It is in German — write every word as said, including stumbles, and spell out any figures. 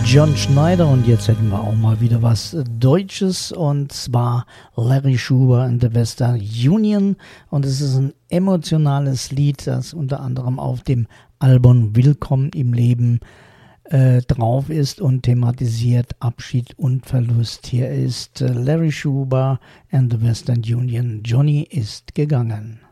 John Schneider, und jetzt hätten wir auch mal wieder was Deutsches, und zwar Larry Schuber and the Western Union, und es ist ein emotionales Lied, das unter anderem auf dem Album Willkommen im Leben äh, drauf ist und thematisiert Abschied und Verlust. Hier ist äh, Larry Schuber and the Western Union, Johnny ist gegangen.